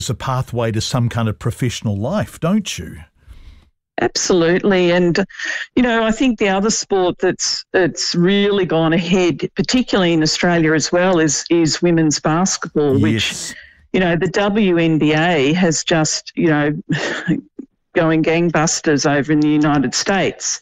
as a pathway to some kind of professional life, don't you? Absolutely. And, I think the other sport that's really gone ahead, particularly in Australia as well, is women's basketball, Yes. which, the WNBA has just, going gangbusters over in the United States.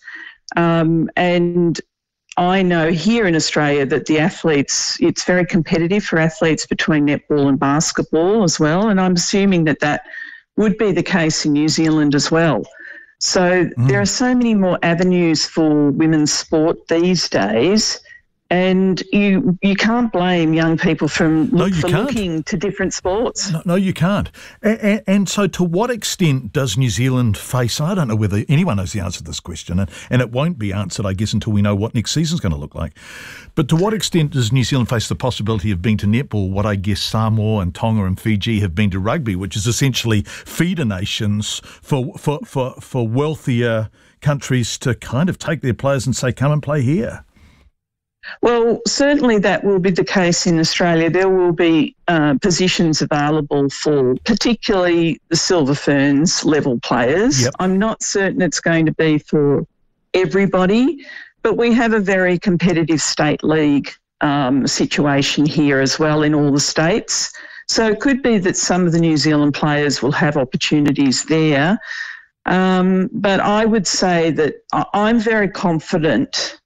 And I know here in Australia that the athletes, it's very competitive for athletes between netball and basketball as well. And I'm assuming that would be the case in New Zealand as well. So there are so many more avenues for women's sport these days, and you can't blame young people for looking to different sports. No, you can't. And so to what extent does New Zealand face, I don't know whether anyone knows the answer to this question, and it won't be answered, I guess, until we know what next season's going to look like. But to what extent does New Zealand face the possibility of being to netball what I guess Samoa and Tonga and Fiji have been to rugby, which is essentially feeder nations for wealthier countries to kind of take their players and say, come and play here? Well, certainly that will be the case in Australia. There will be positions available for particularly the Silver Ferns level players. Yep. I'm not certain it's going to be for everybody, but we have a very competitive state league situation here as well in all the states. So it could be that some of the New Zealand players will have opportunities there. But I would say that I'm very confident,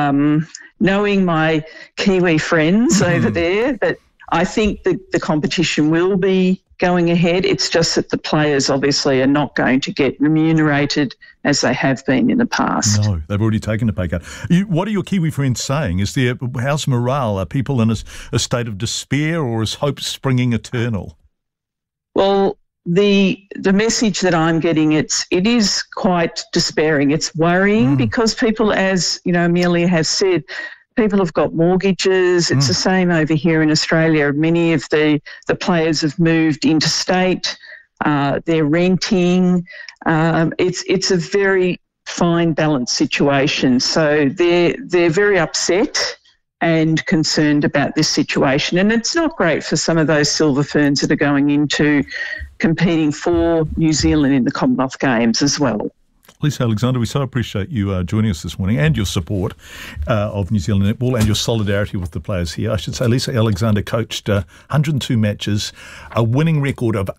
knowing my Kiwi friends over there, that I think that the competition will be going ahead. It's just that the players obviously are not going to get remunerated as they have been in the past. No, they've already taken a pay cut. What are your Kiwi friends saying? How's morale? Are people in a state of despair, or is hope springing eternal? Well, the message that I'm getting, it is quite despairing. It's worrying because people, as Amelia has said, people have got mortgages. It's the same over here in Australia. Many of the players have moved interstate. They're renting. It's a very fine balanced situation. So they're very upset and concerned about this situation. And it's not great for some of those Silver Ferns that are going into competing for New Zealand in the Commonwealth Games as well. Lisa Alexander, we so appreciate you joining us this morning and your support of New Zealand netball and your solidarity with the players here. I should say Lisa Alexander coached 102 matches, a winning record of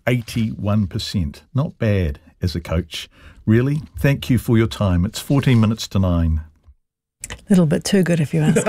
81%. Not bad as a coach, really. Thank you for your time. It's 14 minutes to 9. A little bit too good if you ask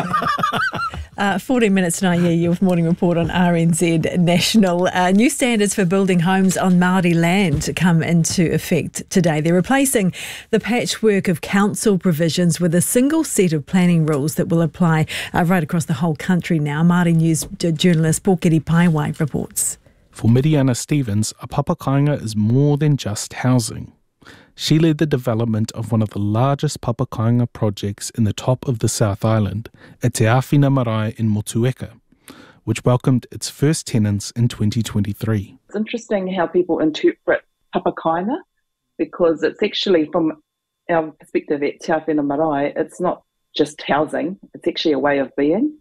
me. 14 minutes to 9, your morning report on RNZ National. New standards for building homes on Māori land come into effect today. They're replacing the patchwork of council provisions with a single set of planning rules that will apply right across the whole country now. Māori News journalist Pōkeri Paiwai reports. For Miriana Stevens, a papakainga is more than just housing. She led the development of one of the largest papakainga projects in the top of the South Island, at Te Awhina Marae in Motueka, which welcomed its first tenants in 2023. It's interesting how people interpret papakainga, because it's actually, from our perspective at Te Awhina Marae, it's not just housing, it's actually a way of being.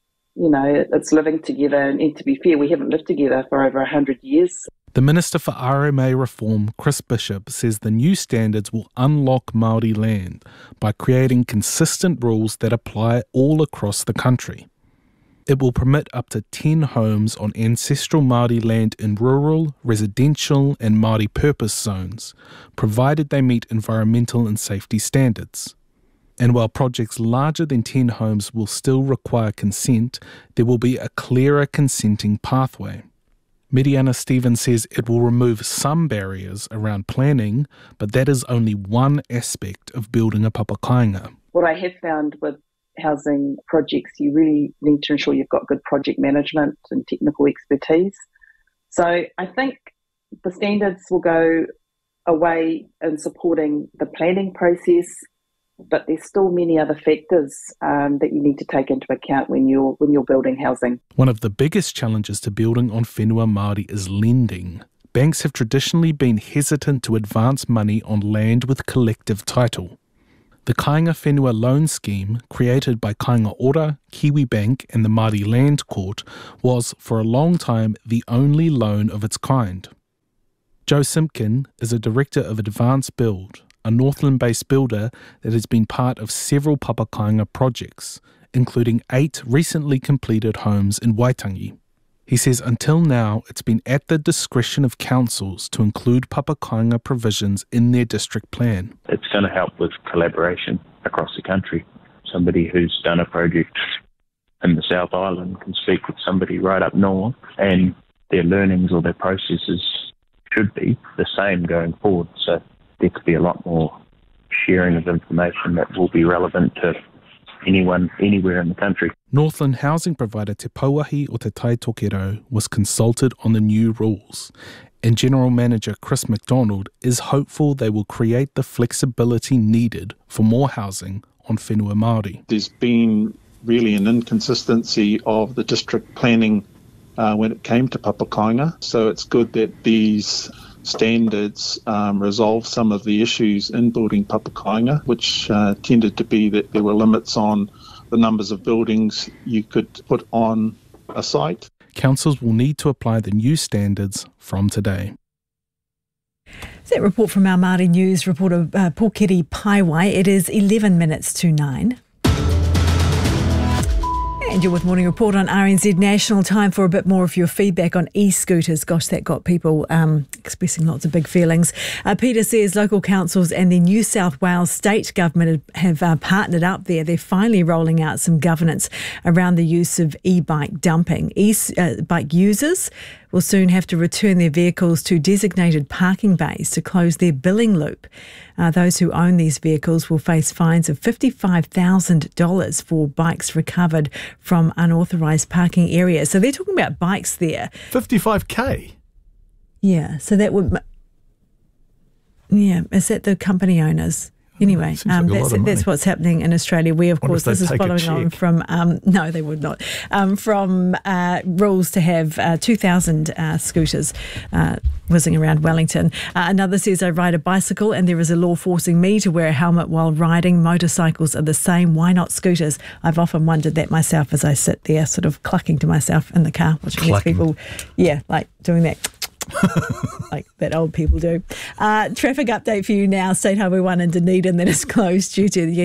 It's living together, and to be fair, we haven't lived together for over 100 years. The Minister for RMA Reform, Chris Bishop, says the new standards will unlock Māori land by creating consistent rules that apply all across the country. It will permit up to 10 homes on ancestral Māori land in rural, residential and Māori purpose zones, provided they meet environmental and safety standards. And while projects larger than 10 homes will still require consent, there will be a clearer consenting pathway. Miriana Stevens says it will remove some barriers around planning, but that is only one aspect of building a papakainga. What I have found with housing projects, you really need to ensure you've got good project management and technical expertise. So I think the standards will go away in supporting the planning process, but there's still many other factors that you need to take into account when you're building housing. One of the biggest challenges to building on whenua Māori is lending. Banks have traditionally been hesitant to advance money on land with collective title. The Kāinga Whenua Loan Scheme, created by Kāinga Ora, Kiwi Bank and the Māori Land Court, was for a long time the only loan of its kind. Joe Simpkin is a director of Advanced Build, a Northland-based builder that has been part of several Papakainga projects, including 8 recently completed homes in Waitangi. He says until now it's been at the discretion of councils to include Papakainga provisions in their district plan. It's going to help with collaboration across the country. Somebody who's done a project in the South Island can speak with somebody right up north, and their learnings or their processes should be the same going forward. So there could be a lot more sharing of information that will be relevant to anyone, anywhere in the country. Northland housing provider Te Pauahi o Te Tai Tokerau was consulted on the new rules, and General Manager Chris McDonald is hopeful they will create the flexibility needed for more housing on whenua Māori. There's been really an inconsistency of the district planning when it came to Papakainga, so it's good that these standards resolve some of the issues in building Papakainga, which tended to be that there were limits on the numbers of buildings you could put on a site. Councils will need to apply the new standards from today. That report from our Māori News reporter Pōkeri Paiwai. It is 11 minutes to 9. And you're with Morning Report on RNZ National. Time for a bit more of your feedback on e-scooters. Gosh, that got people expressing lots of big feelings. Peter says local councils and the New South Wales state government have partnered up there. They're finally rolling out some governance around the use of e-bike dumping. E-bike users will soon have to return their vehicles to designated parking bays to close their billing loop. Those who own these vehicles will face fines of $55,000 for bikes recovered from unauthorised parking areas. So they're talking about bikes there. 55K? Yeah, so that would... Yeah, is that the company owners? Anyway, that's what's happening in Australia. We, of course, this is following on from, no, they would not, from rules to have 2,000 scooters whizzing around Wellington. Another says, I ride a bicycle and there is a law forcing me to wear a helmet while riding. Motorcycles are the same. Why not scooters? I've often wondered that myself as I sit there sort of clucking to myself in the car, watching these people, like doing that. Like that old people do. Traffic update for you now. State Highway 1 in Dunedin that is closed due to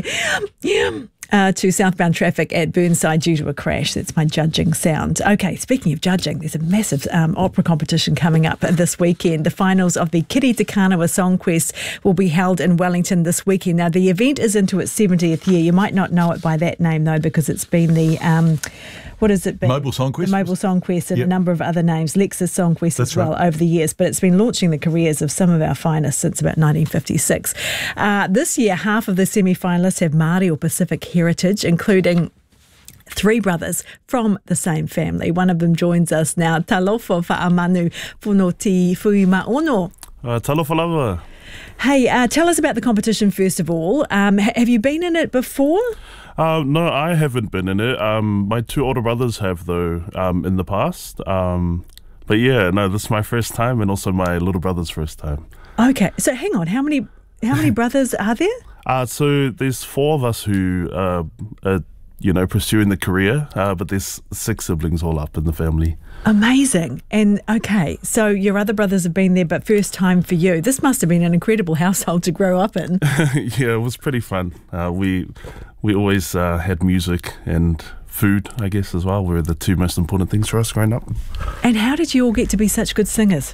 to southbound traffic at Burnside due to a crash. That's my judging sound. Okay, speaking of judging, there's a massive opera competition coming up this weekend. The finals of the Kiri Te Kanawa Song Quest will be held in Wellington this weekend. Now, the event is into its 70th year. You might not know it by that name, though, because it's been the... what has it been? Mobile Song Quest. The Mobile Song Quest and a number of other names. Lexus Song Quest as well over the years. But it's been launching the careers of some of our finest since about 1956. This year, half of the semi-finalists have Māori or Pacific heritage, including 3 brothers from the same family. One of them joins us now. Talofa Fa'amanu Whanoti Fuimaono. Talofa lava. Hey, tell us about the competition first of all. Have you been in it before? No, I haven't been in it. My 2 older brothers have, though, in the past. But yeah, no, this is my first time and also my little brother's first time. Okay, so hang on. How many brothers are there? So there's 4 of us who are, pursuing the career, but there's 6 siblings all up in the family. Amazing. And okay, so your other brothers have been there, but first time for you. This must have been an incredible household to grow up in. Yeah, it was pretty fun. We always had music and food, I guess, as well, were the 2 most important things for us growing up. And how did you all get to be such good singers?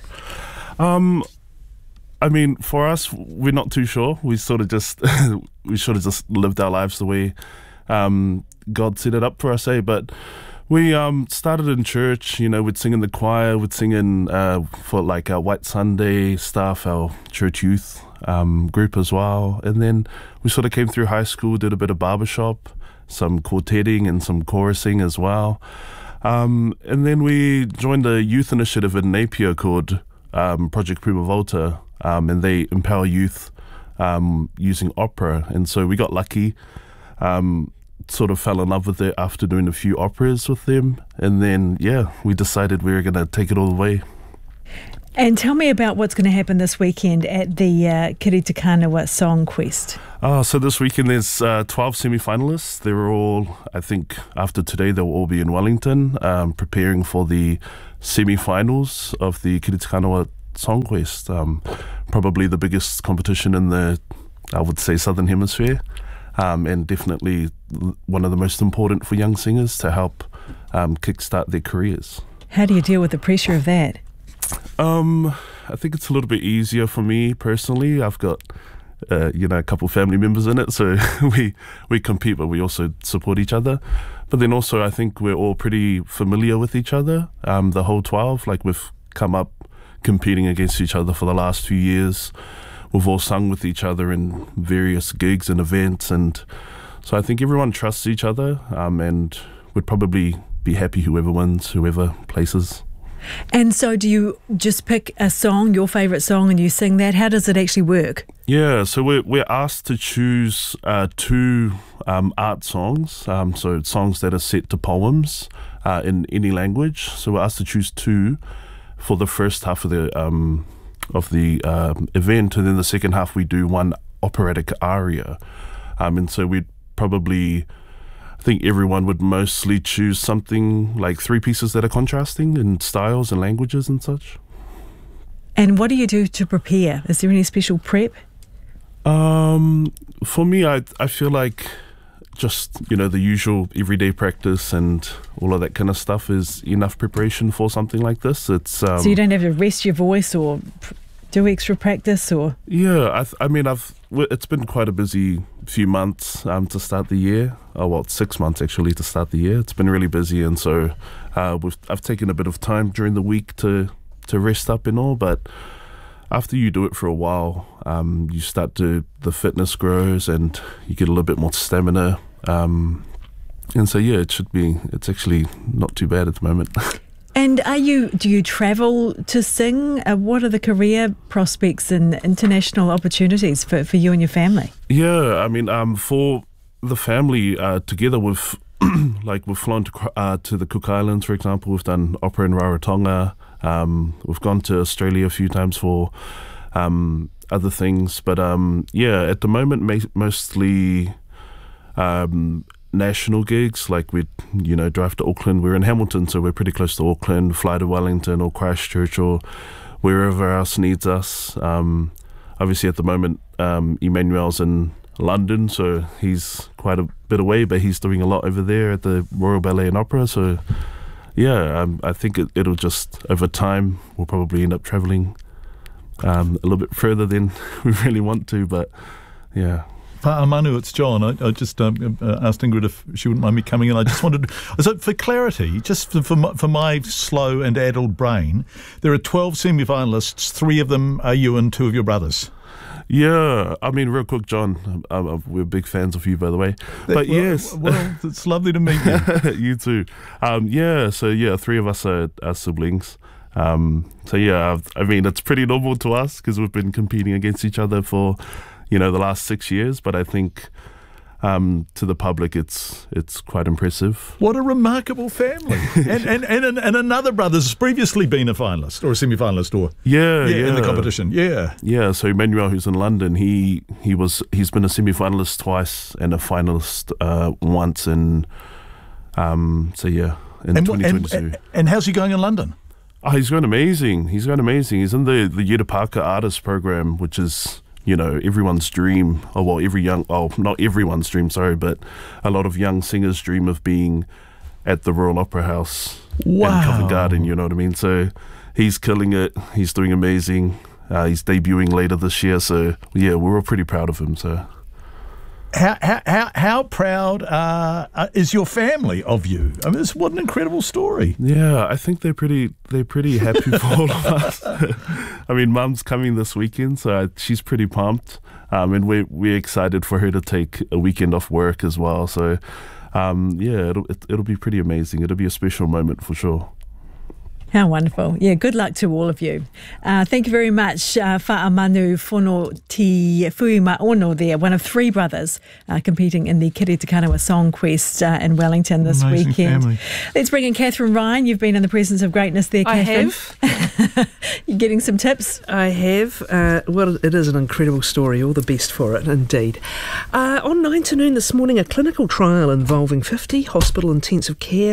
I mean, for us, we're not too sure. We sort of just lived our lives the way God set it up for us, But we started in church. We'd sing in the choir, we'd sing in for like our White Sunday stuff, our church youth group as well. And then we sort of came through high school, did a bit of barbershop, some quartetting and some chorusing as well. And then we joined a youth initiative in Napier called Project Prima Volta, and they empower youth using opera. And so we got lucky, sort of fell in love with it after doing a few operas with them. And then, we decided we were going to take it all the way. And tell me about what's going to happen this weekend at the Kiri Te Kanawa Song Quest. So this weekend there's 12 semi-finalists. They're all, I think, after today they'll all be in Wellington, preparing for the semi-finals of the Kiri Te Kanawa Song Quest. Probably the biggest competition in the, I would say, Southern Hemisphere, and definitely one of the most important for young singers to help kickstart their careers. How do you deal with the pressure of that? I think it's a little bit easier for me personally. I've got a couple family members in it, so we compete, but we also support each other. But then also I think we're all pretty familiar with each other, the whole 12. Like, we've come up competing against each other for the last few years. We've all sung with each other in various gigs and events, and so I think everyone trusts each other, and would probably be happy whoever wins, whoever places. And so do you just pick a song, your favourite song, and you sing that? How does it actually work? Yeah, so we're asked to choose 2 art songs, so songs that are set to poems in any language. So we're asked to choose 2 for the first half of the event, and then the second half we do 1 operatic aria. And so we'd probably, I think everyone would mostly choose something like 3 pieces that are contrasting in styles and languages and such. And what do you do to prepare? Is there any special prep? For me, I feel like just, the usual everyday practice and all of that kind of stuff is enough preparation for something like this. It's so you don't have to rest your voice or do extra practice, or? Yeah, it's been quite a busy few months to start the year. 6 months actually to start the year. It's been really busy, and so I've taken a bit of time during the week to rest up and all. But after you do it for a while, you start to, the fitness grows and you get a little bit more stamina. And so yeah, it's actually not too bad at the moment. And do you travel to sing? What are the career prospects and international opportunities for you and your family? Yeah, I mean, for the family, together we've flown to the Cook Islands, for example. We've done opera in Rarotonga. We've gone to Australia a few times for other things. But at the moment, mostly national gigs. Like we'd, drive to Auckland. We're in Hamilton, so we're pretty close to Auckland, fly to Wellington or Christchurch or wherever else needs us. Obviously at the moment, Emmanuel's in London, so he's quite a bit away, but he's doing a lot over there at the Royal Ballet and Opera. So yeah, I think it'll just, over time, we'll probably end up travelling a little bit further than we really want to, but yeah. Manu, it's John. I just asked Ingrid if she wouldn't mind me coming in. I just wanted to, so for clarity, just for my slow and addled brain, there are 12 semi-finalists. 3 of them are you and 2 of your brothers. Yeah, I mean, real quick, John, we're big fans of you, by the way. But yes. Well, it's lovely to meet you. You too. 3 of us are siblings. I mean, it's pretty normal to us because we've been competing against each other for, the last 6 years. But I think to the public, it's quite impressive. What a remarkable family! and another brother's previously been a finalist or a semi-finalist, or in the competition. Yeah. So Emmanuel, who's in London, he's been a semi-finalist twice and a finalist once in 2022. And how's he going in London? Oh, he's going amazing. He's in the Yudapaka Artist Program, which is, everyone's dream. Not everyone's dream, sorry, but a lot of young singers dream of being at the Royal Opera House in Covent Garden, you know what I mean? So he's killing it. He's doing amazing. He's debuting later this year. So yeah, we're all pretty proud of him. So how proud is your family of you? I mean, what an incredible story. Yeah, I think they're pretty happy for all of us. I mean, Mum's coming this weekend, so she's pretty pumped, and we're excited for her to take a weekend off work as well. So it'll be pretty amazing. It'll be a special moment for sure. How wonderful. Yeah, good luck to all of you. Thank you very much, Whaamanu Whono Te Fuima Ono there, one of 3 brothers competing in the Kiri Te Kanawa Song Quest in Wellington this Amazing weekend. Family. Let's bring in Catherine Ryan. You've been in the presence of greatness there, Catherine. I have. You're getting some tips? I have. Well, it is an incredible story. All the best for it, indeed. On 9 to noon this morning, a clinical trial involving 50 hospital intensive care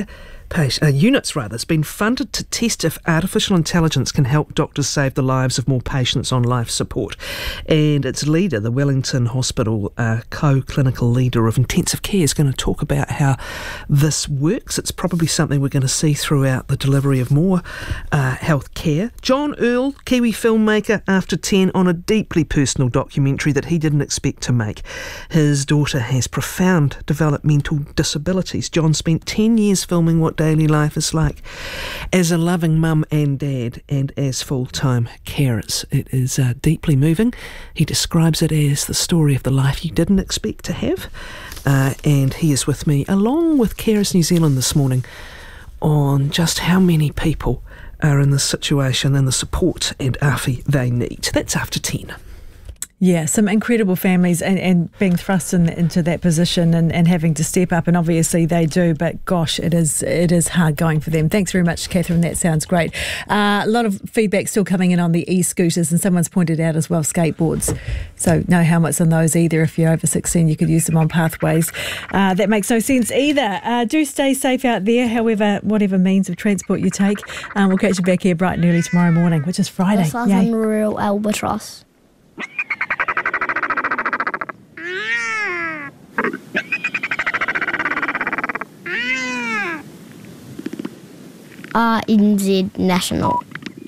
units has been funded to test if artificial intelligence can help doctors save the lives of more patients on life support. And its leader, the Wellington Hospital co-clinical leader of intensive care, is going to talk about how this works. It's probably something we're going to see throughout the delivery of more health care. John Earl, Kiwi filmmaker, after 10 on a deeply personal documentary that he didn't expect to make. His daughter has profound developmental disabilities. John spent 10 years filming what daily life is like as a loving mum and dad and as full-time carers. It is deeply moving. He describes it as the story of the life you didn't expect to have. And he is with me, along with Carers New Zealand this morning, on just how many people are in this situation and the support and afi they need. That's after 10. Yeah, some incredible families and being thrust into that position and having to step up, and obviously they do, but gosh, it is hard going for them. Thanks very much, Catherine, that sounds great. A lot of feedback still coming in on the e-scooters, and someone's pointed out as well skateboards. So no helmets on those either. If you're over 16, you could use them on pathways. That makes no sense either. Do stay safe out there, however, whatever means of transport you take. We'll catch you back here bright and early tomorrow morning, which is Friday. This is Unreal Albatross. RNZ National.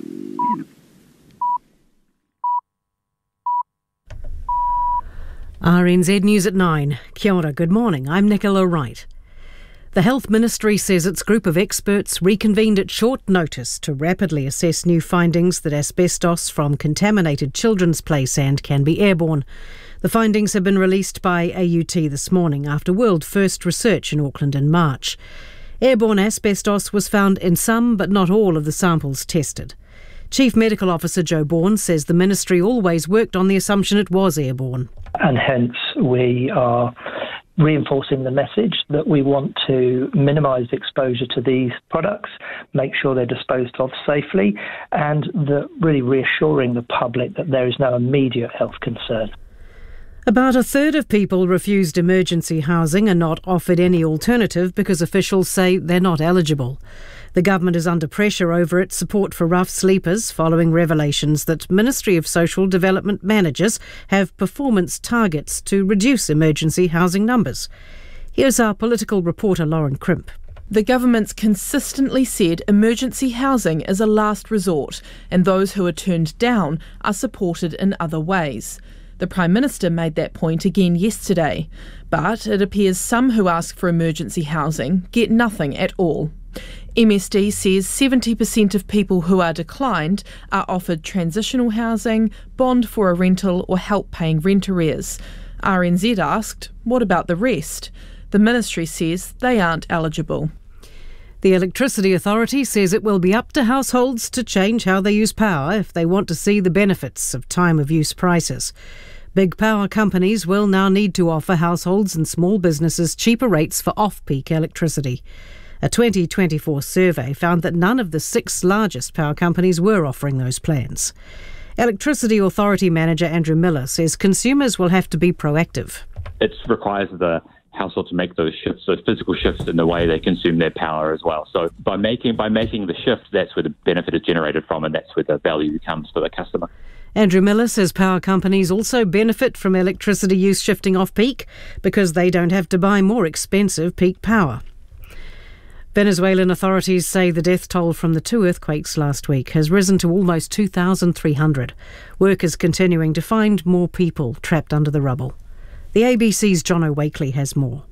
RNZ News at 9. Kia ora, good morning. I'm Nicola Wright. The Health Ministry says its group of experts reconvened at short notice to rapidly assess new findings that asbestos from contaminated children's play sand can be airborne. The findings have been released by AUT this morning after world first research in Auckland in March. Airborne asbestos was found in some but not all of the samples tested. Chief Medical Officer Joe Bourne says the ministry always worked on the assumption it was airborne. And hence we are reinforcing the message that we want to minimise exposure to these products, make sure they're disposed of safely, and really reassuring the public that there is no immediate health concern. About a third of people refused emergency housing and not offered any alternative because officials say they're not eligible. The government is under pressure over its support for rough sleepers following revelations that Ministry of Social Development managers have performance targets to reduce emergency housing numbers. Here's our political reporter Lauren Crimp. The government's consistently said emergency housing is a last resort and those who are turned down are supported in other ways. The Prime Minister made that point again yesterday, but it appears some who ask for emergency housing get nothing at all. MSD says 70% of people who are declined are offered transitional housing, bond for a rental or help paying rent arrears. RNZ asked, what about the rest? The ministry says they aren't eligible. The Electricity Authority says it will be up to households to change how they use power if they want to see the benefits of time of use prices. Big power companies will now need to offer households and small businesses cheaper rates for off-peak electricity. A 2024 survey found that none of the 6 largest power companies were offering those plans. Electricity Authority Manager Andrew Miller says consumers will have to be proactive. It requires the household to make those shifts, those physical shifts in the way they consume their power as well. So by making the shift, that's where the benefit is generated from, and that's where the value comes for the customer. Andrew Miller says power companies also benefit from electricity use shifting off-peak because they don't have to buy more expensive peak power. Venezuelan authorities say the death toll from the 2 earthquakes last week has risen to almost 2,300. Workers continuing to find more people trapped under the rubble. The ABC's John O'Wakely has more.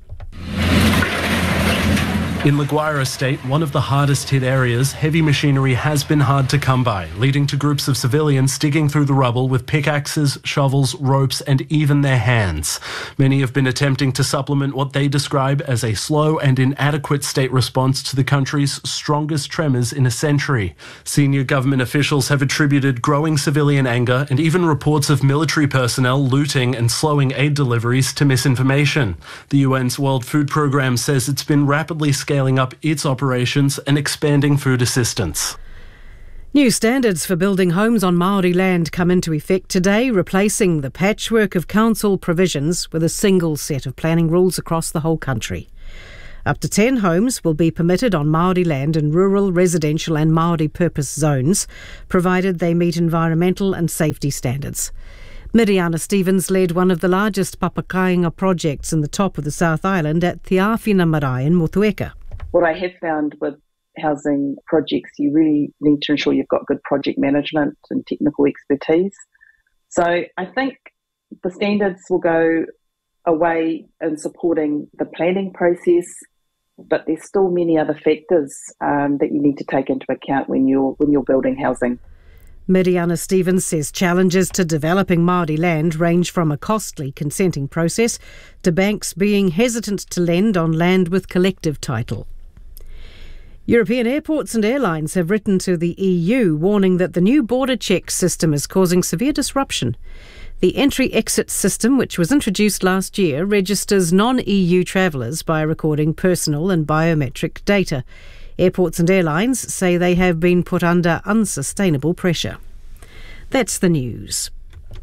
In La Guaira State, one of the hardest hit areas, heavy machinery has been hard to come by, leading to groups of civilians digging through the rubble with pickaxes, shovels, ropes and even their hands. Many have been attempting to supplement what they describe as a slow and inadequate state response to the country's strongest tremors in a century. Senior government officials have attributed growing civilian anger and even reports of military personnel looting and slowing aid deliveries to misinformation. The UN's World Food Programme says it's been rapidly scaling up its operations and expanding food assistance. New standards for building homes on Māori land come into effect today, replacing the patchwork of council provisions with a single set of planning rules across the whole country. Up to 10 homes will be permitted on Māori land in rural, residential and Māori purpose zones, provided they meet environmental and safety standards. Miriana Stevens led one of the largest papakainga projects in the top of the South Island at Te Awhina Marae in Motueka. What I have found with housing projects, you really need to ensure you've got good project management and technical expertise. So I think the standards will go away in supporting the planning process, but there's still many other factors that you need to take into account when you're building housing. Miriana Stevens says challenges to developing Māori land range from a costly consenting process to banks being hesitant to lend on land with collective title. European airports and airlines have written to the EU warning that the new border check system is causing severe disruption. The entry-exit system, which was introduced last year, registers non-EU travellers by recording personal and biometric data. Airports and airlines say they have been put under unsustainable pressure. That's the news.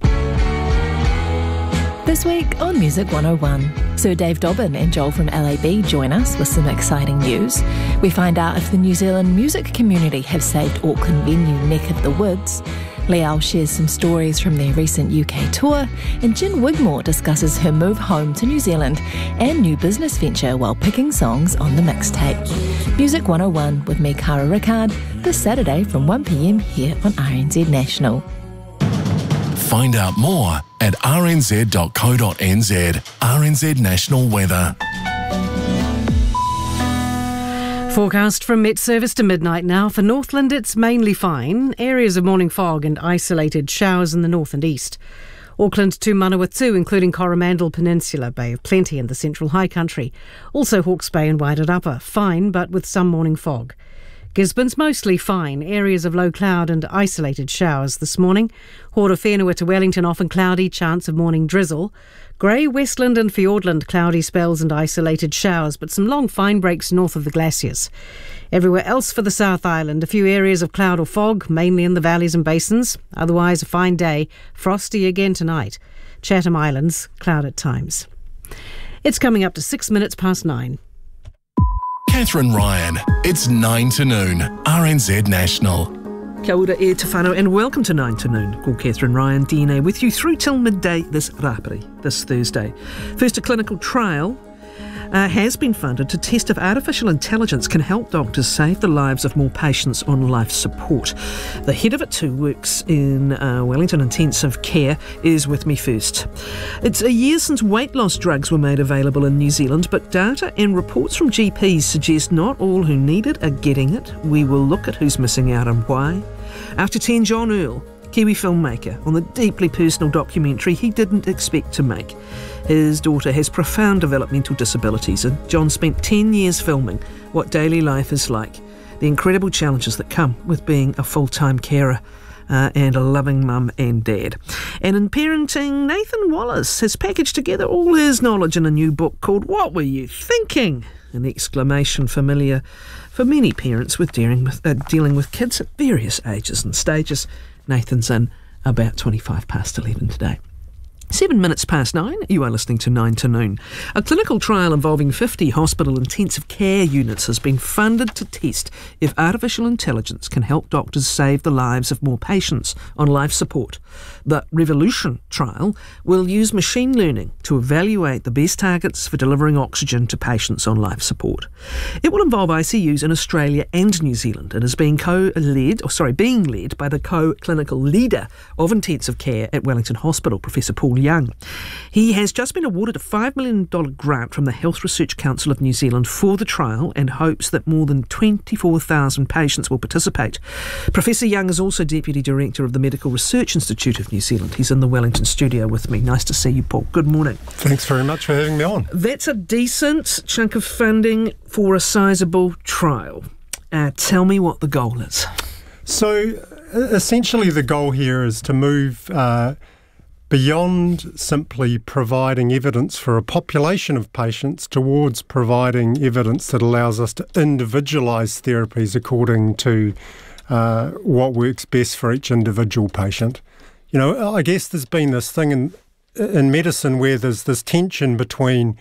This week on Music 101, Sir Dave Dobbin and Joel from LAB join us with some exciting news. We find out if the New Zealand music community have saved Auckland venue Neck of the Woods. Liao shares some stories from their recent UK tour, and Jen Wigmore discusses her move home to New Zealand and new business venture while picking songs on the mixtape. Music 101 with me, Cara Rickard, this Saturday from 1pm here on RNZ National. Find out more at rnz.co.nz. RNZ National Weather. Forecast from Met Service to midnight now. For Northland, it's mainly fine. Areas of morning fog and isolated showers in the north and east. Auckland to Manawatu, including Coromandel Peninsula, Bay of Plenty and the Central High Country. Also Hawke's Bay and Wairarapa, fine but with some morning fog. Gisborne's mostly fine. Areas of low cloud and isolated showers this morning. Horowhenua to Wellington, often cloudy, chance of morning drizzle. Grey, Westland and Fiordland, cloudy spells and isolated showers, but some long fine breaks north of the glaciers. Everywhere else for the South Island, a few areas of cloud or fog, mainly in the valleys and basins. Otherwise, a fine day. Frosty again tonight. Chatham Islands, cloud at times. It's coming up to 6 minutes past 9. Catherine Ryan, it's 9 to noon, RNZ National. Kia ora e te whānau and welcome to 9 to noon. Call Catherine Ryan, DNA, with you through till midday this Rapari, this Thursday. First, a clinical trial has been funded to test if artificial intelligence can help doctors save the lives of more patients on life support. The head of it too works in Wellington Intensive Care, is with me first. It's a year since weight loss drugs were made available in New Zealand, but data and reports from GPs suggest not all who need it are getting it. We will look at who's missing out and why. After 10, John Earl, Kiwi filmmaker, on the deeply personal documentary he didn't expect to make. His daughter has profound developmental disabilities, and John spent 10 years filming what daily life is like, the incredible challenges that come with being a full-time carer and a loving mum and dad. And in parenting, Nathan Wallace has packaged together all his knowledge in a new book called What Were You Thinking? An exclamation familiar for many parents with dealing with kids at various ages and stages. Nathan's in about 25 past 11 today. 7 minutes past 9, you are listening to 9 to noon. A clinical trial involving 50 hospital intensive care units has been funded to test if artificial intelligence can help doctors save the lives of more patients on life support. The Revolution trial will use machine learning to evaluate the best targets for delivering oxygen to patients on life support. It will involve ICUs in Australia and New Zealand and is being led by the co-clinical leader of intensive care at Wellington Hospital, Professor Paul Young. He has just been awarded a $5 million grant from the Health Research Council of New Zealand for the trial and hopes that more than 24,000 patients will participate. Professor Young is also Deputy Director of the Medical Research Institute of New Zealand. He's in the Wellington studio with me. Nice to see you, Paul. Good morning. Thanks very much for having me on. That's a decent chunk of funding for a sizable trial. Tell me what the goal is. So, essentially the goal here is to move beyond simply providing evidence for a population of patients towards providing evidence that allows us to individualise therapies according to what works best for each individual patient. You know, I guess there's been this thing in medicine where there's this tension between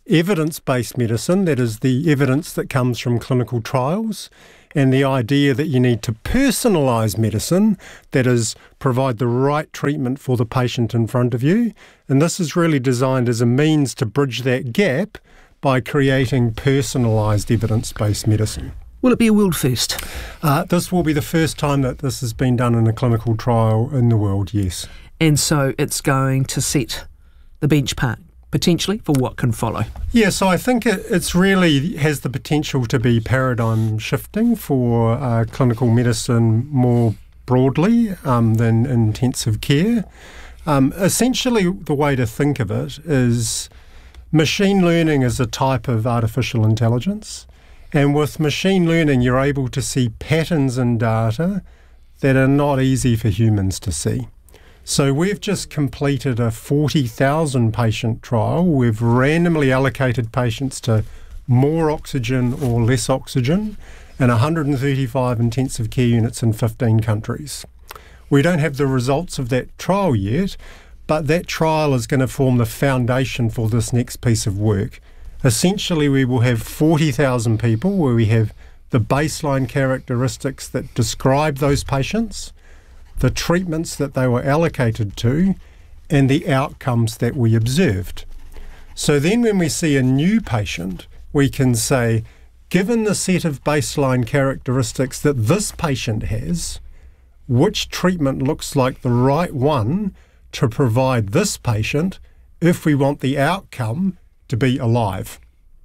evidence-based medicine, that is the evidence that comes from clinical trials, and the idea that you need to personalise medicine, that is, provide the right treatment for the patient in front of you. And this is really designed as a means to bridge that gap by creating personalised evidence-based medicine. Will it be a world first? This will be the first time that this has been done in a clinical trial in the world, yes. And so it's going to set the benchmark, potentially, for what can follow. Yeah, so I think it's really has the potential to be paradigm shifting for clinical medicine more broadly than intensive care. Essentially, the way to think of it is machine learning is a type of artificial intelligence. And with machine learning, you're able to see patterns in data that are not easy for humans to see. So we've just completed a 40,000 patient trial. We've randomly allocated patients to more oxygen or less oxygen in 135 intensive care units in 15 countries. We don't have the results of that trial yet, but that trial is going to form the foundation for this next piece of work. Essentially, we will have 40,000 people where we have the baseline characteristics that describe those patients, the treatments that they were allocated to, and the outcomes that we observed. So then when we see a new patient, we can say, given the set of baseline characteristics that this patient has, which treatment looks like the right one to provide this patient if we want the outcome to be alive.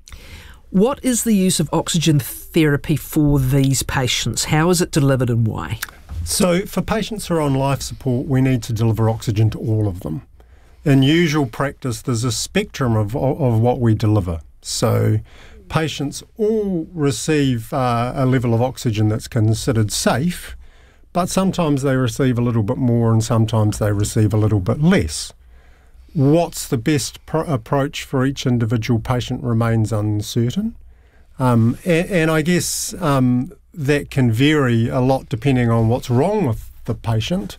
What is the use of oxygen therapy for these patients? How is it delivered and why? So for patients who are on life support, we need to deliver oxygen to all of them. In usual practice, there's a spectrum of what we deliver. So patients all receive a level of oxygen that's considered safe, but sometimes they receive a little bit more and sometimes they receive a little bit less. What's the best approach for each individual patient remains uncertain. And I guess that can vary a lot depending on what's wrong with the patient.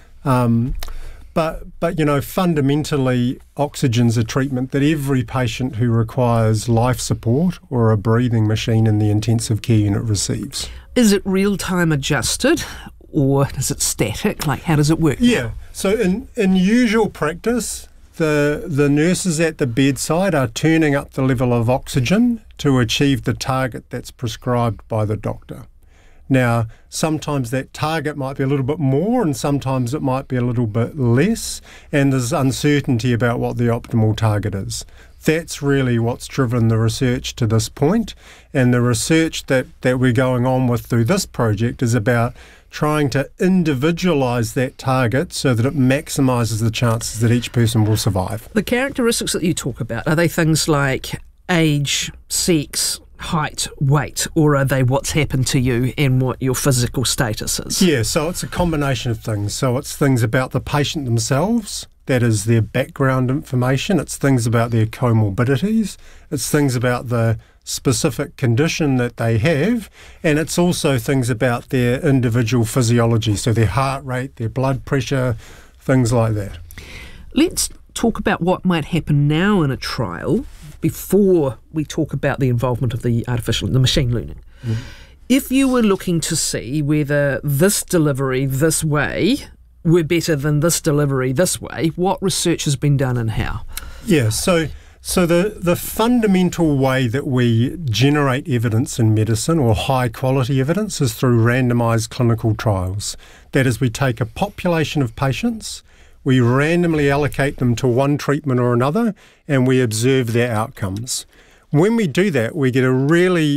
But you know, fundamentally, oxygen's a treatment that every patient who requires life support or a breathing machine in the intensive care unit receives. Is it real-time adjusted or is it static? Like, how does it work? Yeah, so in usual practice, the nurses at the bedside are turning up the level of oxygen to achieve the target that's prescribed by the doctor. Now, sometimes that target might be a little bit more and sometimes it might be a little bit less, and there's uncertainty about what the optimal target is. That's really what's driven the research to this point, and the research that we're going on with through this project is about trying to individualise that target so that it maximises the chances that each person will survive. The characteristics that you talk about, are they things like age, sex, height, weight, or are they what's happened to you and what your physical status is? Yeah, so it's a combination of things. So it's things about the patient themselves, that is their background information, it's things about their comorbidities, it's things about the specific condition that they have, and it's also things about their individual physiology, so their heart rate, their blood pressure, things like that. Let's talk about what might happen now in a trial before we talk about the involvement of the machine learning. Mm. If you were looking to see whether this delivery this way were better than this delivery this way, what research has been done and how? Yeah, so the fundamental way that we generate evidence in medicine, or high quality evidence, is through randomised clinical trials. That is, we take a population of patients, we randomly allocate them to one treatment or another, and we observe their outcomes. When we do that, we get a really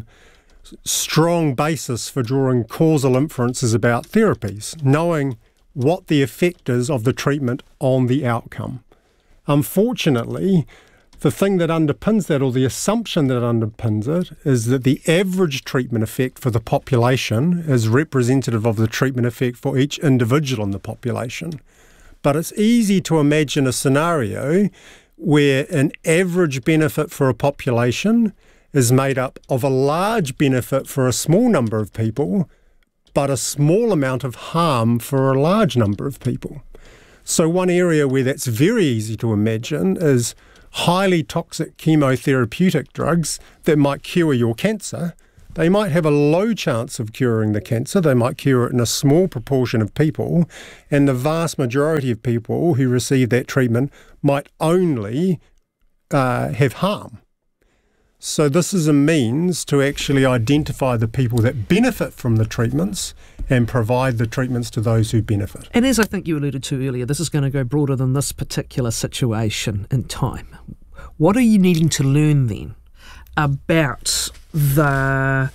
strong basis for drawing causal inferences about therapies, knowing what the effect is of the treatment on the outcome. Unfortunately, the thing that underpins that, or the assumption that underpins it, is that the average treatment effect for the population is representative of the treatment effect for each individual in the population. But it's easy to imagine a scenario where an average benefit for a population is made up of a large benefit for a small number of people, but a small amount of harm for a large number of people. So one area where that's very easy to imagine is highly toxic chemotherapeutic drugs that might cure your cancer, they might have a low chance of curing the cancer. They might cure it in a small proportion of people, and the vast majority of people who receive that treatment might only have harm. So this is a means to actually identify the people that benefit from the treatments and provide the treatments to those who benefit. And as I think you alluded to earlier, this is going to go broader than this particular situation in time. What are you needing to learn then about the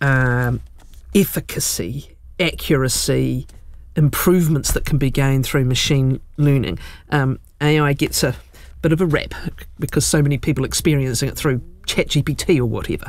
efficacy, accuracy, improvements that can be gained through machine learning? AI gets a bit of a rap because so many people experiencing it through ChatGPT or whatever.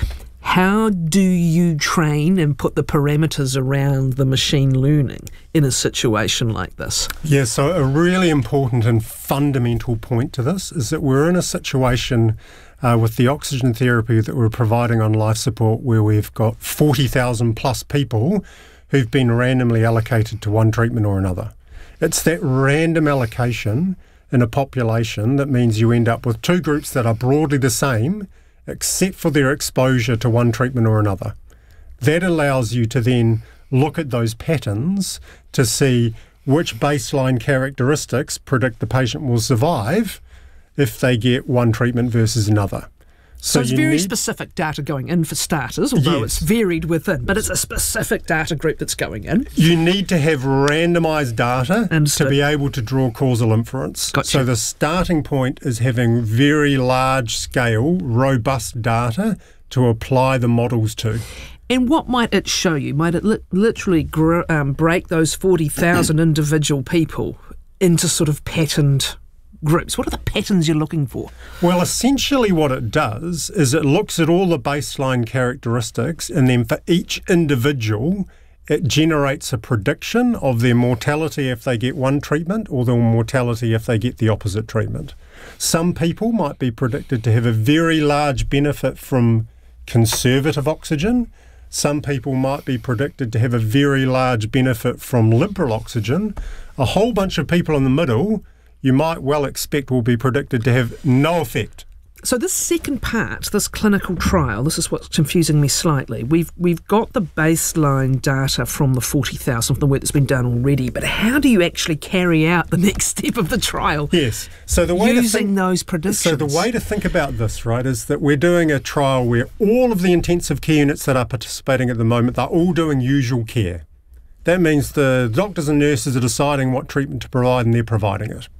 How do you train and put the parameters around the machine learning in a situation like this? Yeah, so a really important and fundamental point to this is that we're in a situation with the oxygen therapy that we're providing on life support where we've got 40,000 plus people who've been randomly allocated to one treatment or another. It's that random allocation in a population that means you end up with two groups that are broadly the same except for their exposure to one treatment or another. That allows you to then look at those patterns to see which baseline characteristics predict the patient will survive if they get one treatment versus another. So it's very specific data going in for starters, although it's varied within, but it's a specific data group that's going in. You need to have randomised data to be able to draw causal inference. Gotcha. So the starting point is having very large-scale, robust data to apply the models to. And what might it show you? Might it literally break those 40,000 individual people into sort of patterned groups? What are the patterns you're looking for? Well, essentially what it does is it looks at all the baseline characteristics, and then for each individual it generates a prediction of their mortality if they get one treatment or their mortality if they get the opposite treatment. Some people might be predicted to have a very large benefit from conservative oxygen. Some people might be predicted to have a very large benefit from liberal oxygen. A whole bunch of people in the middle you might well expect will be predicted to have no effect. So this second part, this clinical trial, this is what's confusing me slightly. We've got the baseline data from the 40,000 from the work that's been done already, but how do you actually carry out the next step of the trial? Yes. So the way using those predictions. So the way to think about this, right, is that we're doing a trial where all of the intensive care units that are participating at the moment, they're all doing usual care. That means the doctors and nurses are deciding what treatment to provide and they're providing it.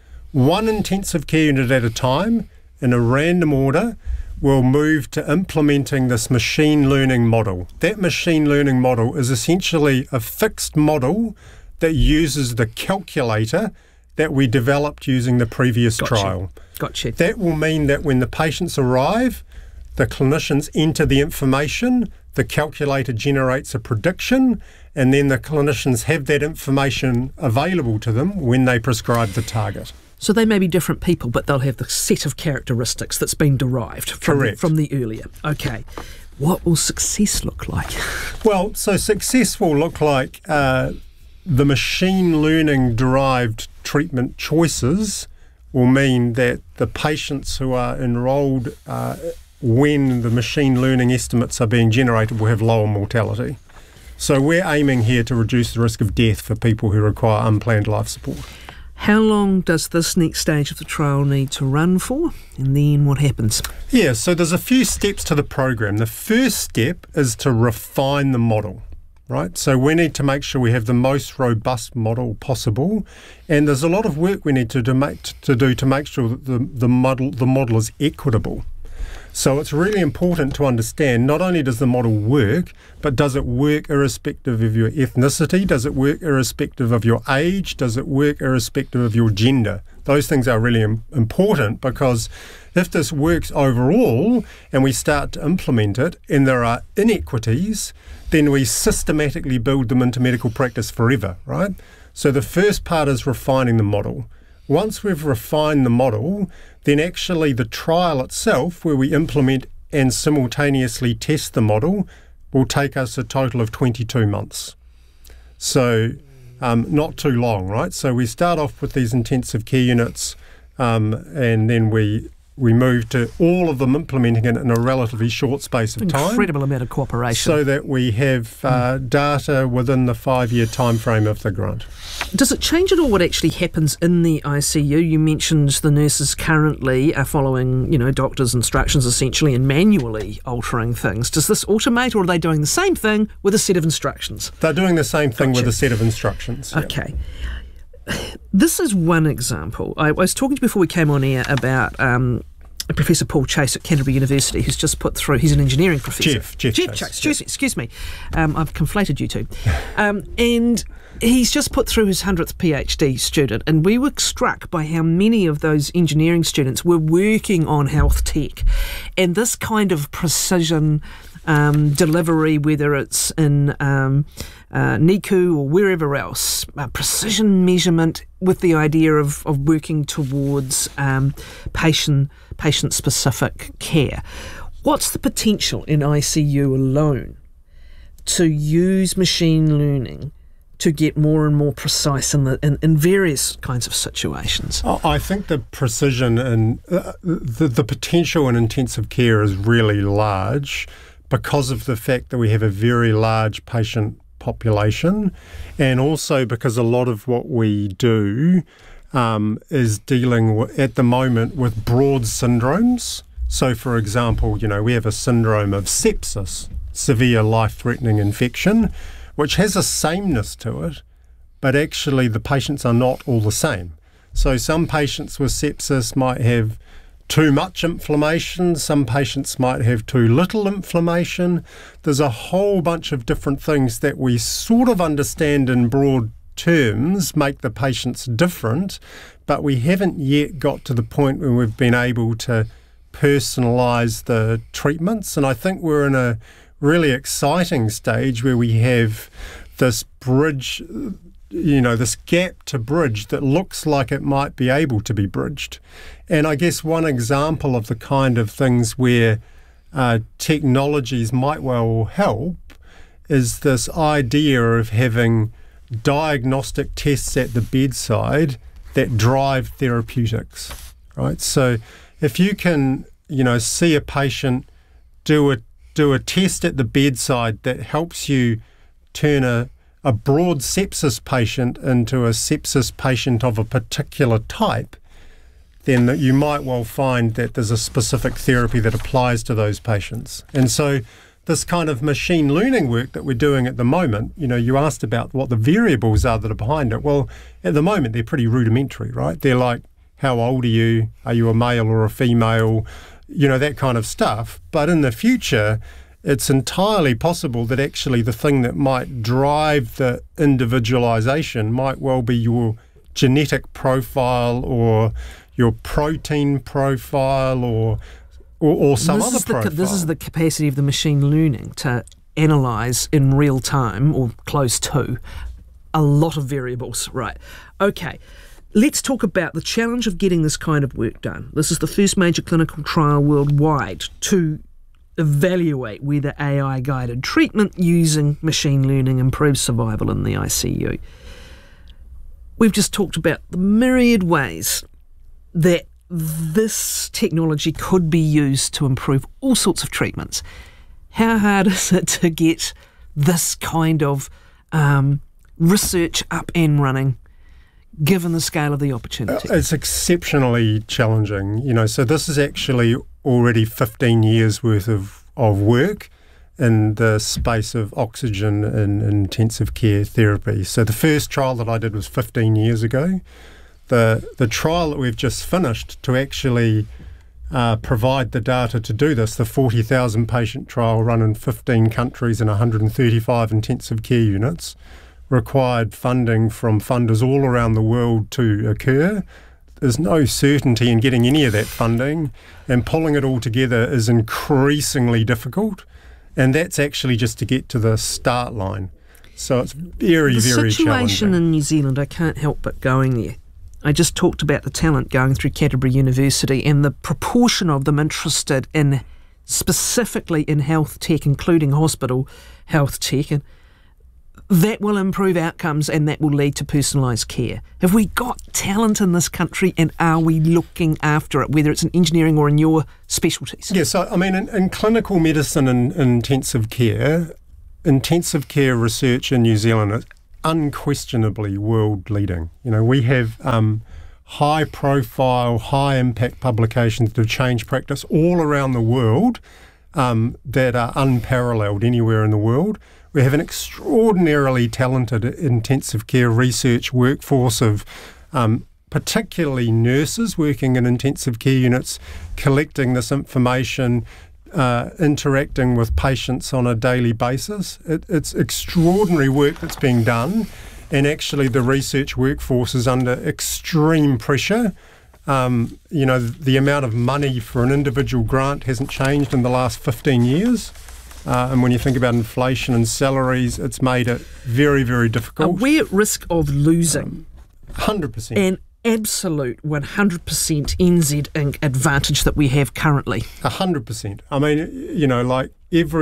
One intensive care unit at a time, in a random order, will move to implementing this machine learning model. That machine learning model is essentially a fixed model that uses the calculator that we developed using the previous trial. Gotcha. That will mean that when the patients arrive, the clinicians enter the information, the calculator generates a prediction, and then the clinicians have that information available to them when they prescribe the target. So they may be different people, but they'll have the set of characteristics that's been derived from the earlier. Okay. What will success look like? Well, so success will look like the machine learning derived treatment choices will mean that the patients who are enrolled when the machine learning estimates are being generated will have lower mortality. So we're aiming here to reduce the risk of death for people who require unplanned life support. How long does this next stage of the trial need to run for? And then what happens? Yeah, so there's a few steps to the program. The first step is to refine the model, right? So we need to make sure we have the most robust model possible. And there's a lot of work we need to do to make sure that the model is equitable. So it's really important to understand not only does the model work, but does it work irrespective of your ethnicity? Does it work irrespective of your age? Does it work irrespective of your gender? Those things are really important because if this works overall and we start to implement it and there are inequities, then we systematically build them into medical practice forever, right? So the first part is refining the model. Once we've refined the model, then actually the trial itself, where we implement and simultaneously test the model, will take us a total of 22 months. So not too long, right? So we start off with these intensive care units and then we moved to all of them implementing it in a relatively short space of time. Incredible amount of cooperation. So that we have data within the 5-year time frame of the grant. Does it change at all what actually happens in the ICU? You mentioned the nurses currently are following, doctors' instructions essentially and manually altering things. Does this automate, or are they doing the same thing with a set of instructions? They're doing the same thing with a set of instructions. Okay. This is one example. I was talking to you before we came on air about Professor Paul Chase at Canterbury University, who's just put through, he's an engineering professor. Jeff Chase. Excuse me. I've conflated you two. And he's just put through his 100th PhD student, and we were struck by how many of those engineering students were working on health tech. And this kind of precision delivery, whether it's in NICU or wherever else, precision measurement with the idea of working towards patient-specific care. What's the potential in ICU alone to use machine learning to get more and more precise in various kinds of situations? I think the precision and the potential in intensive care is really large because of the fact that we have a very large patient population, and also because a lot of what we do is dealing at the moment with broad syndromes. So, for example, we have a syndrome of sepsis, severe life-threatening infection, which has a sameness to it, but actually the patients are not all the same. So some patients with sepsis might have too much inflammation, some patients might have too little inflammation. There's a whole bunch of different things that we sort of understand in broad terms make the patients different, but we haven't yet got to the point where we've been able to personalise the treatments. And I think we're in a really exciting stage where we have this bridge, this gap to bridge that looks like it might be able to be bridged. And I guess one example of the kind of things where technologies might well help is this idea of having diagnostic tests at the bedside that drive therapeutics, right? So if you can, see a patient, do a test at the bedside that helps you turn a broad sepsis patient into a sepsis patient of a particular type, then you might well find that there's a specific therapy that applies to those patients. And so this kind of machine learning work that we're doing at the moment, you asked about what the variables are that are behind it. Well, at the moment, they're pretty rudimentary, right? They're like, how old are you? Are you a male or a female? That kind of stuff. But in the future, it's entirely possible that actually the thing that might drive the individualisation might well be your genetic profile or your protein profile or some other profile. This is the capacity of the machine learning to analyse in real time, or close to, a lot of variables. Right. Okay. Let's talk about the challenge of getting this kind of work done. This is the first major clinical trial worldwide to evaluate whether AI-guided treatment using machine learning improves survival in the ICU. We've just talked about the myriad ways that this technology could be used to improve all sorts of treatments. How hard is it to get this kind of research up and running, given the scale of the opportunity? It's exceptionally challenging. So this is actually already 15 years worth of work in the space of oxygen and intensive care therapy. So the first trial that I did was 15 years ago. The trial that we've just finished to actually provide the data to do this, the 40,000 patient trial run in 15 countries and 135 intensive care units, required funding from funders all around the world to occur. There's no certainty in getting any of that funding, and pulling it all together is increasingly difficult, and that's actually just to get to the start line. So it's very, very challenging. The situation in New Zealand, I can't help but going there. I just talked about the talent going through Canterbury University and the proportion of them interested in specifically in health tech, including hospital health tech. And that will improve outcomes and that will lead to personalised care. Have we got talent in this country, and are we looking after it, whether it's in engineering or in your specialties? Yeah, so I mean, in clinical medicine and intensive care research in New Zealand is unquestionably world leading. You know, we have high profile, high impact publications that have changed practice all around the world that are unparalleled anywhere in the world. We have an extraordinarily talented intensive care research workforce of particularly nurses working in intensive care units, collecting this information, interacting with patients on a daily basis. It's extraordinary work that's being done, and actually the research workforce is under extreme pressure. You know, the amount of money for an individual grant hasn't changed in the last 15 years. And when you think about inflation and salaries, it's made it very, very difficult. Are we at risk of losing 100%. an absolute 100% NZ Inc. advantage that we have currently? 100%. I mean, you know, like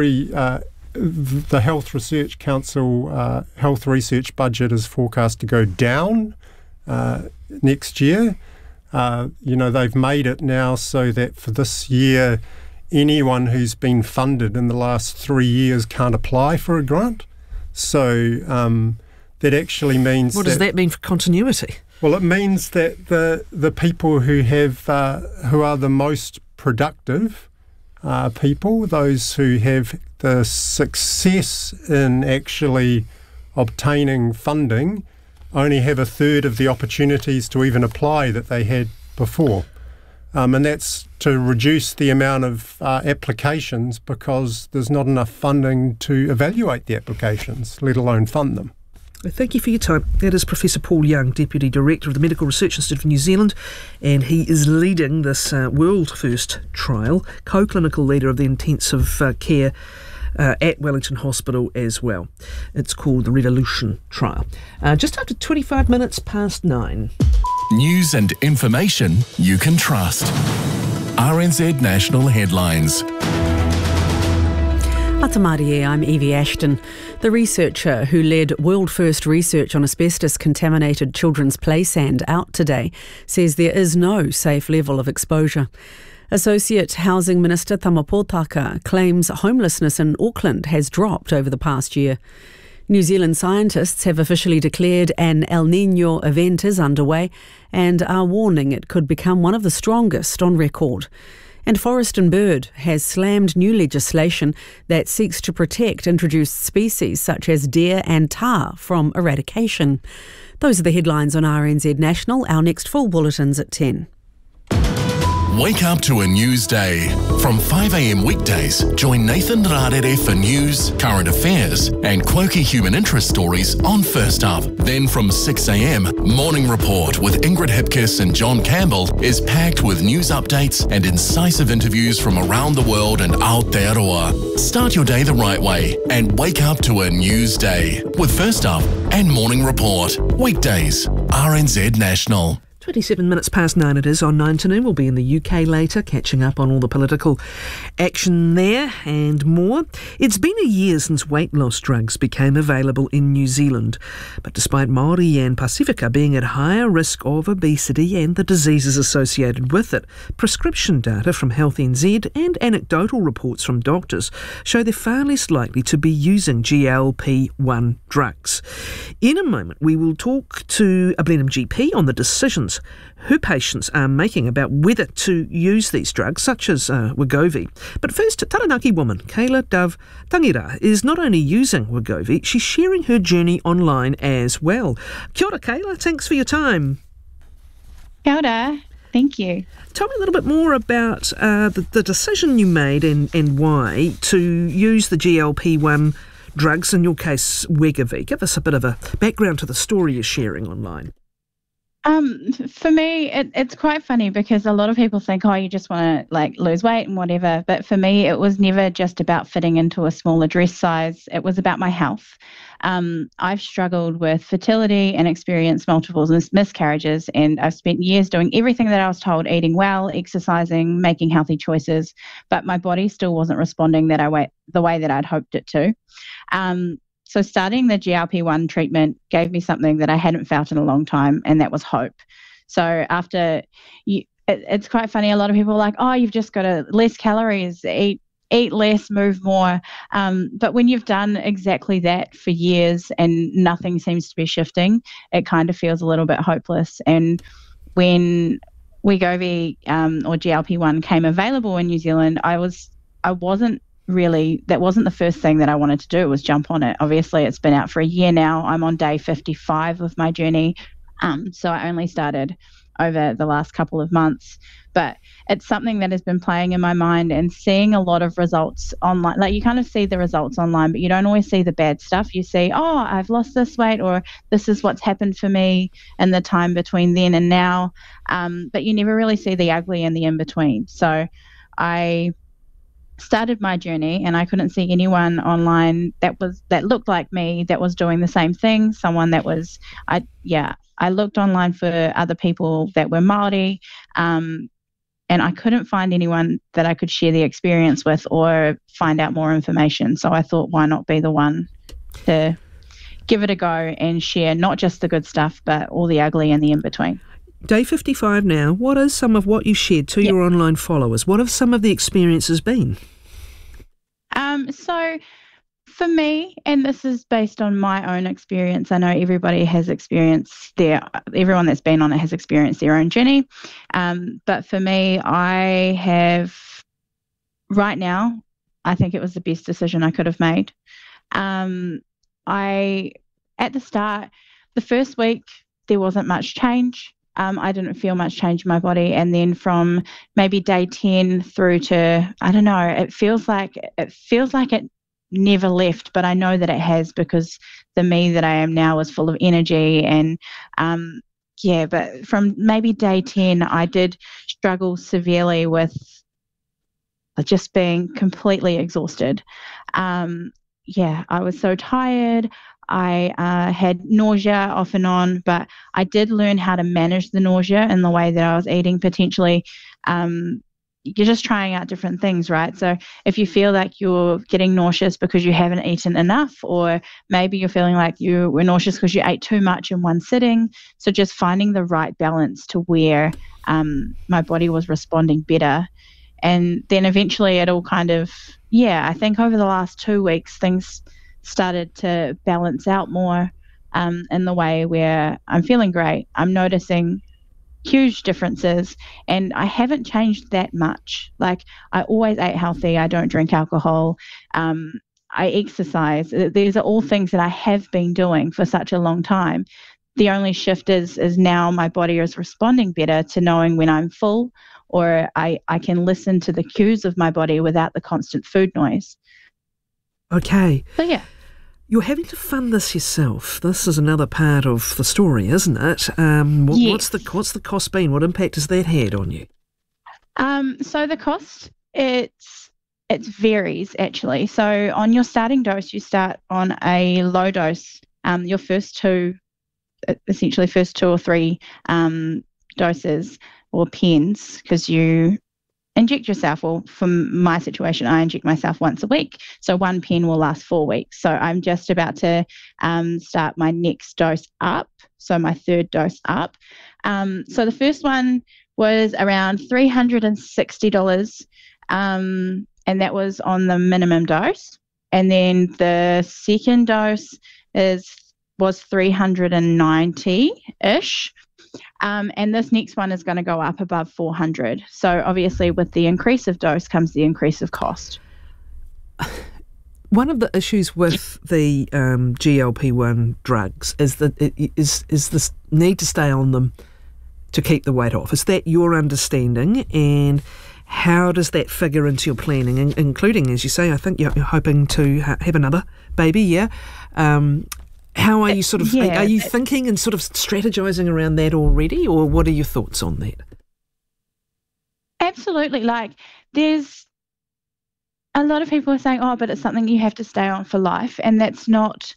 the Health Research Council health research budget is forecast to go down next year. You know, they've made it now so that for this year, anyone who's been funded in the last 3 years can't apply for a grant. So that actually means What does that mean for continuity? Well, it means that the people who are the most productive people, those who have the success in actually obtaining funding, only have a third of the opportunities to even apply that they had before. And that's to reduce the amount of applications because there's not enough funding to evaluate the applications, let alone fund them. Thank you for your time. That is Professor Paul Young, Deputy Director of the Medical Research Institute of New Zealand, and he is leading this world-first trial, co-clinical leader of the intensive care at Wellington Hospital as well. It's called the Revolution Trial. Just after 25 minutes past 9. News and information you can trust. RNZ National Headlines. Atamarie, I'm Evie Ashton. The researcher who led world-first research on asbestos-contaminated children's play sand out today says there is no safe level of exposure. Associate Housing Minister Tama Potaka claims homelessness in Auckland has dropped over the past year. New Zealand scientists have officially declared an El Niño event is underway and are warning it could become one of the strongest on record. And Forest and Bird has slammed new legislation that seeks to protect introduced species such as deer and tahr from eradication. Those are the headlines on RNZ National. Our next full bulletin's at 10. Wake up to a news day. From 5 a.m. weekdays, join Nathan Rarere for news, current affairs and quirky human interest stories on First Up. Then from 6 a.m, Morning Report with Ingrid Hipkiss and John Campbell is packed with news updates and incisive interviews from around the world and Aotearoa. Start your day the right way and wake up to a news day with First Up and Morning Report. Weekdays, RNZ National. 27 minutes past 9 it is on 9 to noon. We'll be in the UK later, catching up on all the political action there and more. It's been a year since weight loss drugs became available in New Zealand. But despite Māori and Pasifika being at higher risk of obesity and the diseases associated with it, prescription data from Health NZ and anecdotal reports from doctors show they're far less likely to be using GLP-1 drugs. In a moment, we will talk to a Blenheim GP on the decisions who patients are making about whether to use these drugs, such as Wegovy. But first, Taranaki woman Kayla Dove Tangira is not only using Wegovy, she's sharing her journey online as well. Kia ora, Kayla. Thanks for your time. Kia ora. Thank you. Tell me a little bit more about the decision you made and why to use the GLP-1 drugs, in your case, Wegovy. Give us a bit of a background to the story you're sharing online. For me, it's quite funny because a lot of people think, oh, you just want to lose weight and whatever. But for me, it was never just about fitting into a smaller dress size. It was about my health. I've struggled with fertility and experienced multiple miscarriages, and I've spent years doing everything that I was told, eating well, exercising, making healthy choices, but my body still wasn't responding the way that I'd hoped it to. So starting the GLP-1 treatment gave me something that I hadn't felt in a long time, and that was hope. So after it's quite funny. A lot of people are like, oh, you've just got to less calories, eat less, move more. But when you've done exactly that for years and nothing seems to be shifting, it kind of feels a little bit hopeless. And when Wegovy or GLP-1 came available in New Zealand, that wasn't the first thing that I wanted to do, was jump on it. Obviously, it's been out for a year now. I'm on day 55 of my journey. So I only started over the last couple of months, but it's something that has been playing in my mind, and seeing a lot of results online. Like, you kind of see the results online, but you don't always see the bad stuff. You see, oh, I've lost this weight, or this is what's happened for me in the time between then and now. But you never really see the ugly and the in between. So I started my journey, and I couldn't see anyone online that looked like me, that was doing the same thing. Someone that was, I looked online for other people that were Māori, and I couldn't find anyone that I could share the experience with or find out more information. So I thought, why not be the one to give it a go and share not just the good stuff, but all the ugly and the in between. Day 55 now. What is some of what you shared to your online followers? What have some of the experiences been? So for me, and this is based on my own experience, I know everybody has experienced everyone that's been on it has experienced their own journey. But for me, right now, I think it was the best decision I could have made. At the start, the first week, there wasn't much change. I didn't feel much change in my body. And then from maybe day 10 through to, I don't know, it feels like it never left, but I know that it has, because the me that I am now is full of energy. And but from maybe day 10, I did struggle severely with just being completely exhausted. I was so tired. I had nausea off and on, but I did learn how to manage the nausea in the way that I was eating. Potentially, you're just trying out different things, right? So if you feel like you're getting nauseous because you haven't eaten enough, or maybe you're feeling like you were nauseous because you ate too much in one sitting, so just finding the right balance to where my body was responding better. And then eventually it all kind of, I think over the last 2 weeks, things started to balance out more in the way where I'm feeling great. I'm noticing huge differences, and I haven't changed that much. Like, I always ate healthy. I don't drink alcohol. I exercise. These are all things that I have been doing for such a long time. The only shift is now my body is responding better to knowing when I'm full, or I can listen to the cues of my body without the constant food noise. Okay. So you're having to fund this yourself. This is another part of the story, isn't it? What's the cost been? What impact has that had on you? So the cost, it varies actually. So on your starting dose, you start on a low dose. Your first two or three doses or pens, because you inject yourself. Well, for my situation, I inject myself once a week. So one pen will last 4 weeks. So I'm just about to start my next dose up. So my third dose up. So the first one was around $360. And that was on the minimum dose. And then the second dose was $390-ish. And this next one is going to go up above $400. So obviously with the increase of dose comes the increase of cost. One of the issues with the GLP-1 drugs is that is this need to stay on them to keep the weight off. Is that your understanding? And how does that figure into your planning, including, as you say, I think you're hoping to have another baby, yeah? How are you are you thinking and sort of strategizing around that already, or what are your thoughts on that? Absolutely. Like, there's a lot of people are saying, oh, but it's something you have to stay on for life. And that's not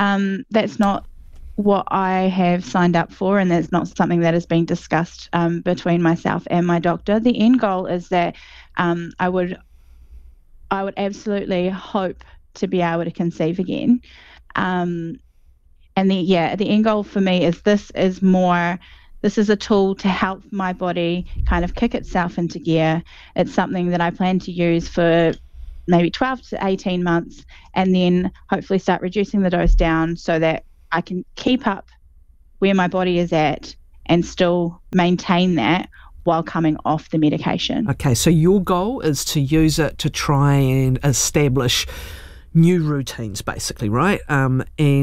what I have signed up for, and that's not something that has been discussed between myself and my doctor. The end goal is that I would absolutely hope to be able to conceive again. And the end goal for me is this is a tool to help my body kind of kick itself into gear. It's something that I plan to use for maybe 12 to 18 months, and then hopefully start reducing the dose down so that I can keep up where my body is at and still maintain that while coming off the medication. Okay, so your goal is to use it to try and establish new routines, basically, right? And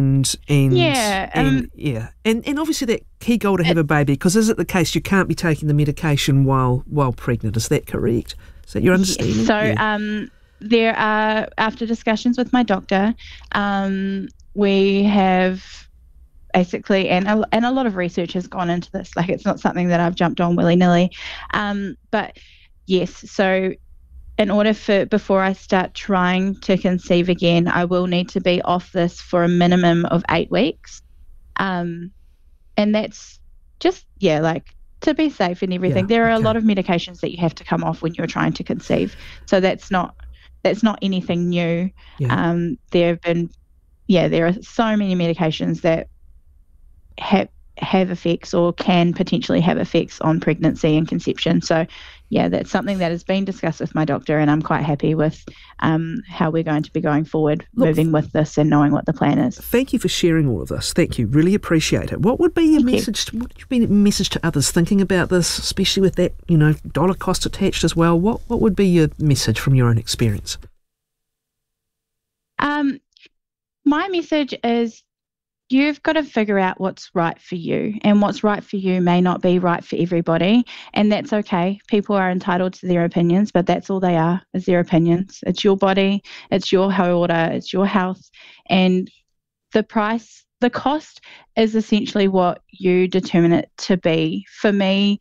obviously that key goal to have a baby, because is it the case you can't be taking the medication while pregnant? Is that correct? Is that your understanding? Yes. So there are, after discussions with my doctor, we have basically, and a lot of research has gone into this. Like, it's not something that I've jumped on willy-nilly. But yes, so in order before I start trying to conceive again, I will need to be off this for a minimum of 8 weeks. And that's just, to be safe and everything. There are a lot of medications that you have to come off when you're trying to conceive. So that's not anything new. Yeah. There are so many medications that have effects or can potentially have effects on pregnancy and conception. So that's something that has been discussed with my doctor, and I'm quite happy with how we're going to be going forward, moving with this and knowing what the plan is. Thank you for sharing all of this. Thank you. Really appreciate it. What would be your message? What would be a message to others thinking about this, especially with that, dollar cost attached as well? What would be your message from your own experience? My message is, you've got to figure out what's right for you, and what's right for you may not be right for everybody, and that's okay. People are entitled to their opinions, but that's all they are, is their opinions. It's your body, it's your order, it's your health, and the cost is essentially what you determine it to be. For me,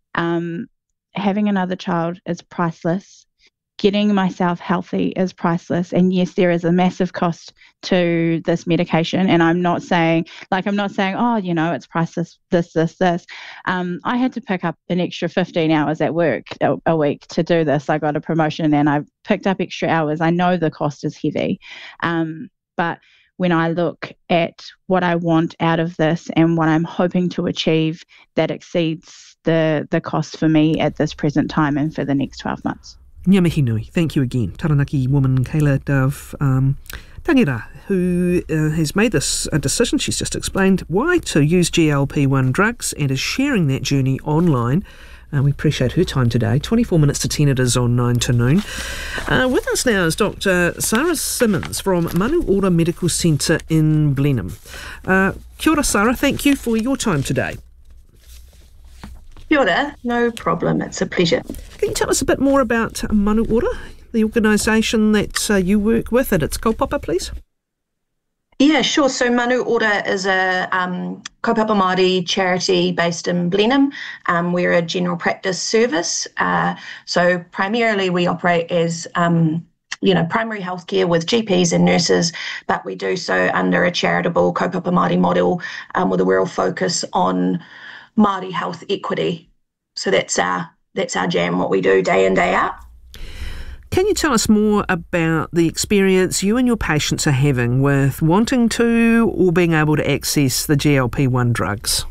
having another child is priceless. Getting myself healthy is priceless. And yes, there is a massive cost to this medication. And I'm not saying, oh, it's priceless, this. I had to pick up an extra 15 hours at work a week to do this. I got a promotion and I picked up extra hours. I know the cost is heavy. But when I look at what I want out of this and what I'm hoping to achieve, that exceeds the cost for me at this present time and for the next 12 months. Ngā mihi nui. Thank you again. Taranaki woman Kayla Dove Tangira, who has made this a decision. She's just explained why to use GLP-1 drugs and is sharing that journey online. We appreciate her time today. 24 minutes to 10 it is on 9 to noon. With us now is Dr. Sarah Simmons from Manu Ora Medical Centre in Blenheim. Kia ora, Sarah. Thank you for your time today. Kia ora, no problem, it's a pleasure. Can you tell us a bit more about Manu Ora, the organisation that you work with at its kaupapa, please? Yeah, sure. So Manu Ora is a kaupapa Māori charity based in Blenheim. We're a general practice service. So primarily we operate as primary healthcare with GPs and nurses, but we do so under a charitable kaupapa Māori model with a real focus on Māori health equity. So that's our jam, what we do day in, day out. Can you tell us more about the experience you and your patients are having with wanting to or being able to access the GLP-1 drugs?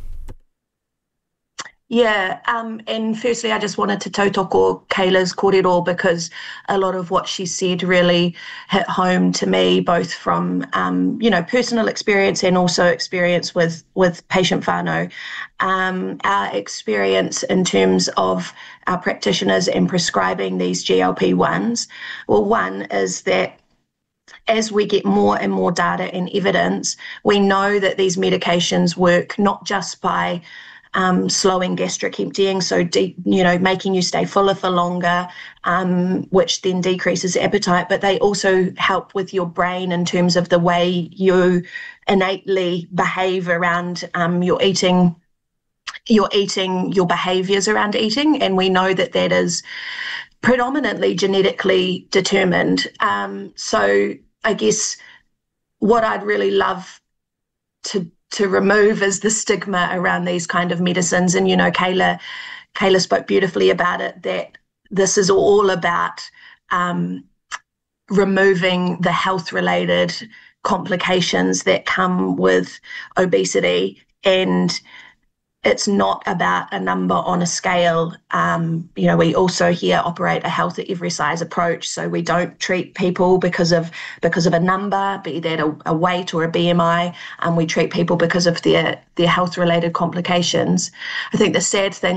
Yeah, and firstly, I just wanted to tautoko Kayla's kōrero, because a lot of what she said really hit home to me, both from, personal experience and also experience with patient whānau. Our experience in terms of our practitioners and prescribing these GLP-1s, well, one is that as we get more and more data and evidence, we know that these medications work not just by slowing gastric emptying, so making you stay fuller for longer, which then decreases appetite, but they also help with your brain in terms of the way you innately behave around your eating, your behaviours around eating, and we know that that is predominantly genetically determined. So I guess what I'd really love to remove is the stigma around these kind of medicines. And, Kayla spoke beautifully about it, that this is all about removing the health-related complications that come with obesity, and it's not about a number on a scale. We also here operate a health at every size approach, so we don't treat people because of a number, be that a weight or a BMI, and we treat people because of their health-related complications. I think the sad thing